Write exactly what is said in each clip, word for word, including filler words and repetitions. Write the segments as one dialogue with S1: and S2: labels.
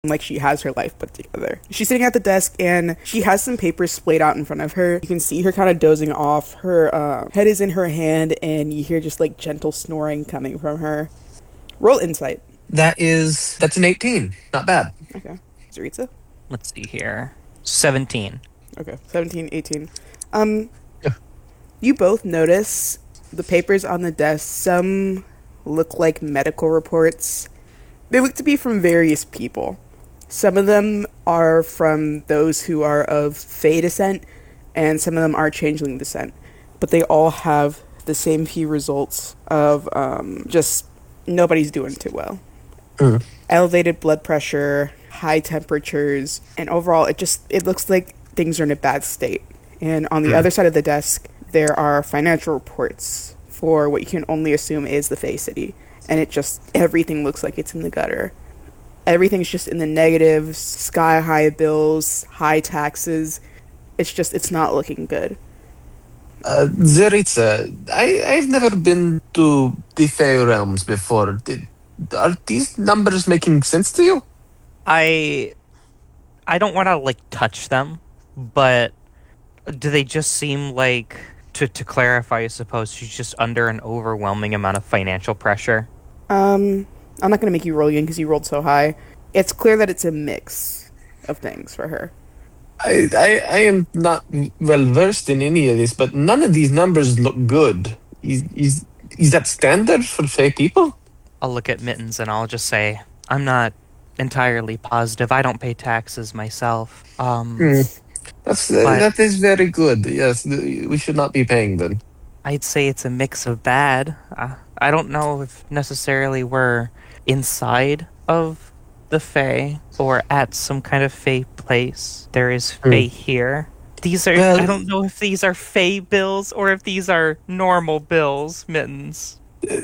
S1: like she has her life put together. She's sitting at the desk and she has some papers splayed out in front of her. You can see her kind of dozing off. Her uh, head is in her hand and you hear just like gentle snoring coming from her. Roll insight.
S2: That is, that's an eighteen. Not bad.
S1: Okay. Zaritza?
S3: Let's see here. seventeen.
S1: Okay. seventeen, eighteen. Um,
S2: Yeah.
S1: you both notice the papers on the desk. Some look like medical reports. They look to be from various people. Some of them are from those who are of Fey descent, and some of them are changeling descent. But they all have the same few results of um, just nobody's doing too well.
S2: Mm.
S1: Elevated blood pressure, high temperatures, and overall it just it looks like things are in a bad state. And on the
S2: Mm.
S1: other side of the desk, there are financial reports for what you can only assume is the Fey City. And it just, everything looks like it's in the gutter. Everything's just in the negatives, sky-high bills, high taxes. It's just, it's not looking good.
S2: Uh, Zeritza, I, I've never been to the Fey Realms before. Did, are these numbers making sense to you?
S3: I I don't want to like touch them, but do they just seem like to to clarify, I suppose she's just under an overwhelming amount of financial pressure?
S1: Um, I'm not going to make you roll again because you rolled so high. It's clear that it's a mix of things for her.
S2: I, I, I am not well versed in any of this, but none of these numbers look good. Is, is, is that standard for Fey people?
S3: I'll look at Mittens and I'll just say, I'm not entirely positive. I don't pay taxes myself. Um,
S2: Mm. That's, uh,
S3: But-
S2: that is very good. Yes, th- we should not be paying them.
S3: I'd say it's a mix of bad. Uh, I don't know if necessarily we're inside of the Fae or at some kind of Fae place. There is Fae here. These are,
S2: Well-
S3: I don't know if these are Fae bills or if these are normal bills, Mittens.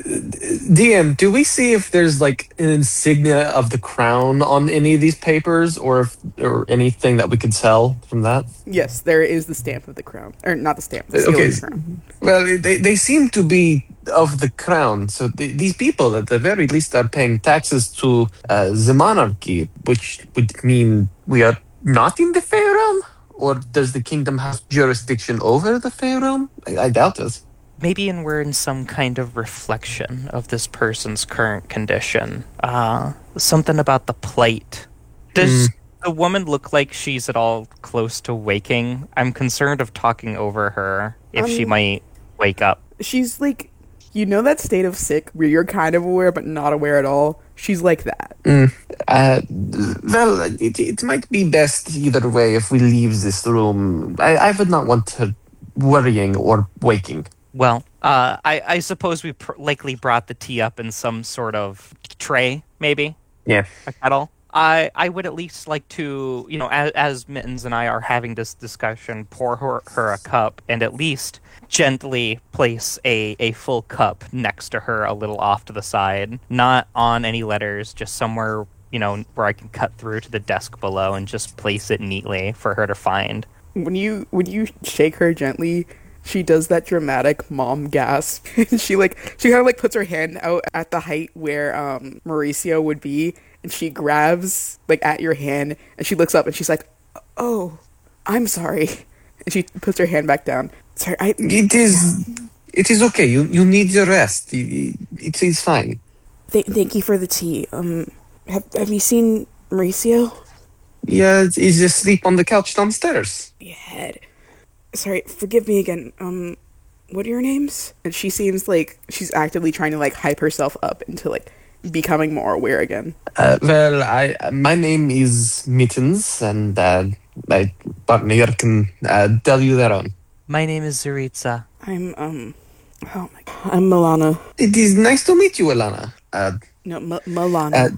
S2: D M, do we see if there's like an insignia of the crown on any of these papers, or if, or anything that we could sell from that?
S1: Yes, there is the stamp of the crown. Or not the stamp, the seal
S2: Okay.
S1: of the crown.
S2: Well, they, they seem to be of the crown, so th- these people at the very least are paying taxes to uh, the monarchy, which would mean we are not in the Fey realm? Or does the kingdom have jurisdiction over the Fey realm? I, I doubt it.
S3: Maybe and we're in some kind of reflection of this person's current condition. Uh, something about the plate. Does the woman look like she's at all close to waking? I'm concerned of talking over her if she
S1: Um,
S3: might wake up.
S1: She's like, you know that state of sick where you're kind of aware but not aware at all? She's like that.
S2: Mm. Uh, well, it, it might be best either way if we leave this room. I, I would not want her worrying or waking.
S3: Well, uh, I, I suppose we pr- likely brought the tea up in some sort of tray, maybe?
S2: Yeah.
S3: A kettle? I, I would at least like to, you know, as, as Mittens and I are having this discussion, pour her, her a cup and at least gently place a, a full cup next to her a little off to the side. Not on any letters, just somewhere, you know, where I can cut through to the desk below and just place it neatly for her to find.
S1: When you when you shake her gently, she does that dramatic mom gasp. And she like she kind of like puts her hand out at the height where um Mauricio would be, and she grabs like at your hand and she looks up and she's like, "Oh, I'm sorry." And she puts her hand back down. Sorry, I
S2: It is. It is okay. You you need your rest. It, it is fine.
S1: th- thank you for the tea. Um have have you seen Mauricio?
S2: Yeah, he's asleep on the couch downstairs.
S1: Your head. Sorry, forgive me again. Um what are your names? And she seems like she's actively trying to like hype herself up into like becoming more aware again.
S2: Uh, well, I my name is Mittens, and uh, my partner here can uh, tell you their own.
S3: My name is Zuritsa.
S1: I'm um oh my god. I'm Milana.
S2: It is nice to meet you, Alana. Uh,
S1: No, M- Milana.
S2: uh,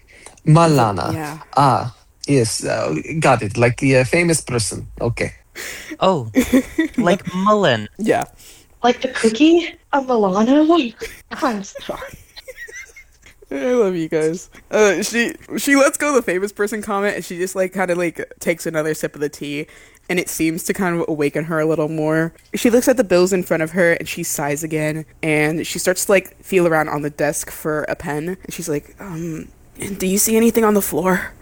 S2: Malana.
S1: Yeah.
S2: Ah, yes, uh, got it. Like the uh, famous person. Okay.
S3: Oh, like Mullen.
S1: Yeah.
S4: Like the cookie? A Milano? I'm sorry.
S1: I love you guys. Uh, she she lets go of the famous person comment, and she just like kind of like takes another sip of the tea, and it seems to kind of awaken her a little more. She looks at the bills in front of her, and she sighs again, and she starts to like feel around on the desk for a pen. And she's like, um, "Do you see anything on the floor?"